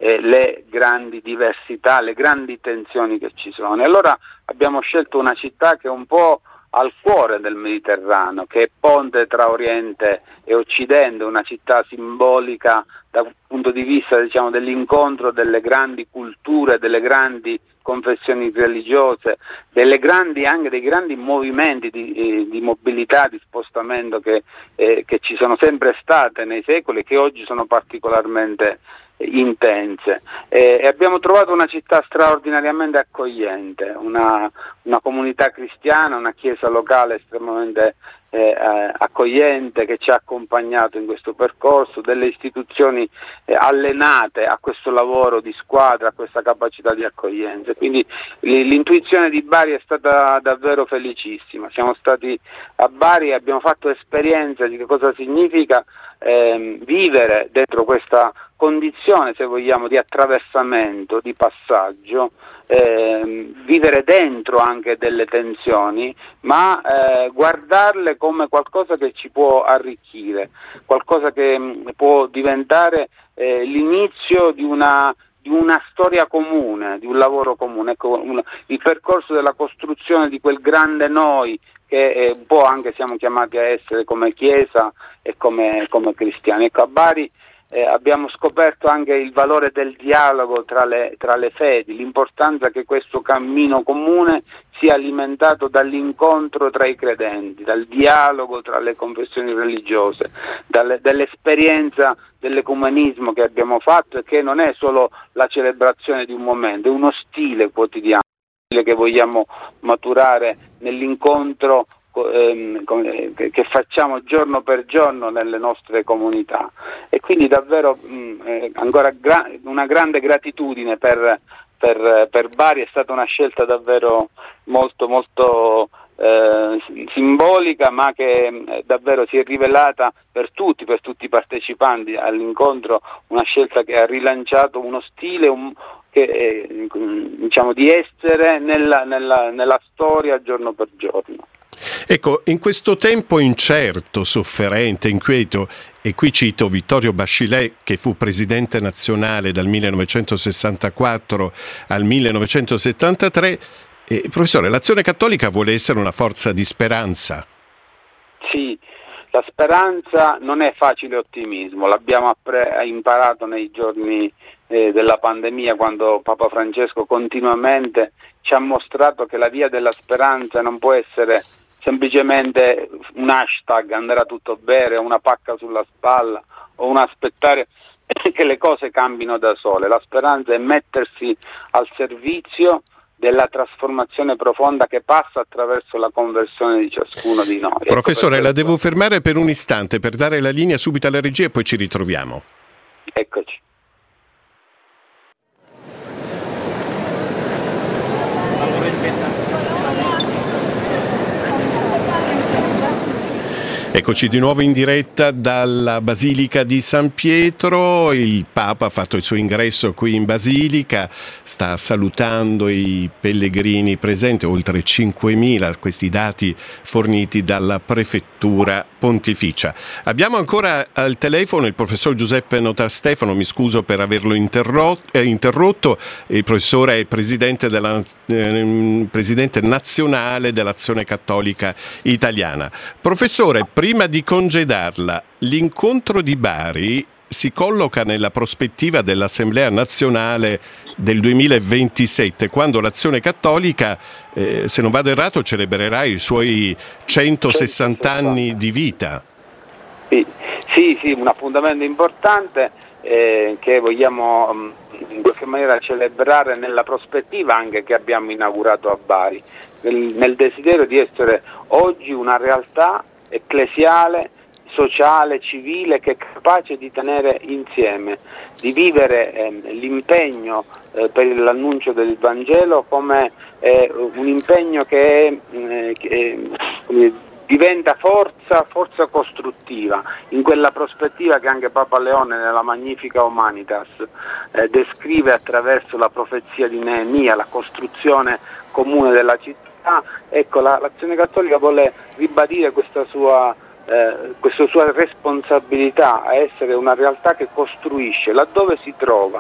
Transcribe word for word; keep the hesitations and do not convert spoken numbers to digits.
eh, le grandi diversità, le grandi tensioni che ci sono. E allora abbiamo scelto una città che è un po' al cuore del Mediterraneo, che è ponte tra Oriente e Occidente, una città simbolica dal punto di vista, diciamo, dell'incontro delle grandi culture, delle grandi confessioni religiose, delle grandi, anche dei grandi movimenti di, eh, di mobilità, di spostamento che, eh, che ci sono sempre state nei secoli e che oggi sono particolarmente eh, intense. Eh, e abbiamo trovato una città straordinariamente accogliente, una, una comunità cristiana, una chiesa locale estremamente Eh, eh, accogliente, che ci ha accompagnato in questo percorso, delle istituzioni eh, allenate a questo lavoro di squadra, a questa capacità di accoglienza. Quindi l- l'intuizione di Bari è stata davvero felicissima. Siamo stati a Bari e abbiamo fatto esperienza di che cosa significa eh, vivere dentro questa condizione, se vogliamo, di attraversamento, di passaggio, eh, vivere dentro anche delle tensioni, ma eh, guardarle come qualcosa che ci può arricchire, qualcosa che mh, può diventare eh, l'inizio di una di una storia comune, di un lavoro comune. Ecco, un, il percorso della costruzione di quel grande noi che è un po' anche siamo chiamati a essere come Chiesa e come, come cristiani. Ecco, a Bari Eh, abbiamo scoperto anche il valore del dialogo tra le, tra le fedi, l'importanza che questo cammino comune sia alimentato dall'incontro tra i credenti, dal dialogo tra le confessioni religiose, dalle, dall'esperienza dell'ecumenismo che abbiamo fatto, e che non è solo la celebrazione di un momento, è uno stile quotidiano che vogliamo maturare nell'incontro che facciamo giorno per giorno nelle nostre comunità. E quindi davvero mh, eh, ancora gra- una grande gratitudine per, per, per Bari. È stata una scelta davvero molto molto eh, simbolica, ma che eh, davvero si è rivelata per tutti, per tutti i partecipanti all'incontro, una scelta che ha rilanciato uno stile un, che, eh, diciamo, di essere nella, nella, nella storia giorno per giorno. Ecco, in questo tempo incerto, sofferente, inquieto, e qui cito Vittorio Bachelet, che fu presidente nazionale dal millenovecentosessantaquattro al millenovecentosettantatré, eh, professore, l'Azione Cattolica vuole essere una forza di speranza. Sì, la speranza non è facile ottimismo, l'abbiamo appre- imparato nei giorni eh, della pandemia, quando Papa Francesco continuamente ci ha mostrato che la via della speranza non può essere semplicemente un hashtag, andrà tutto bene, una pacca sulla spalla o un aspettare che le cose cambino da sole. La speranza è mettersi al servizio della trasformazione profonda che passa attraverso la conversione di ciascuno di noi. Professore, ecco, la devo fermare per un istante per dare la linea subito alla regia e poi ci ritroviamo. Eccoci. Eccoci di nuovo in diretta dalla Basilica di San Pietro. Il Papa ha fatto il suo ingresso qui in Basilica, sta salutando i pellegrini presenti, oltre cinquemila, questi dati forniti dalla Prefettura Pontificia. Abbiamo ancora al telefono il professor Giuseppe Notarstefano, mi scuso per averlo interrotto, eh, interrotto. Il professore è presidente, della, eh, presidente nazionale dell'Azione Cattolica Italiana. Professore, prima di congedarla, l'incontro di Bari si colloca nella prospettiva dell'Assemblea Nazionale del duemilaventisette, quando l'Azione Cattolica, eh, se non vado errato, celebrerà i suoi centosessanta anni di vita. Sì, sì, sì, un appuntamento importante eh, che vogliamo mh, in qualche maniera celebrare nella prospettiva anche che abbiamo inaugurato a Bari, nel, nel desiderio di essere oggi una realtà ecclesiale, sociale, civile, che è capace di tenere insieme, di vivere eh, l'impegno eh, per l'annuncio del Vangelo come eh, un impegno che, eh, che eh, diventa forza, forza costruttiva, in quella prospettiva che anche Papa Leone nella Magnifica Humanitas eh, descrive attraverso la profezia di Neemia, la costruzione comune della città. Ecco, la, l'Azione Cattolica vuole ribadire questa sua, eh, questa sua responsabilità a essere una realtà che costruisce laddove si trova,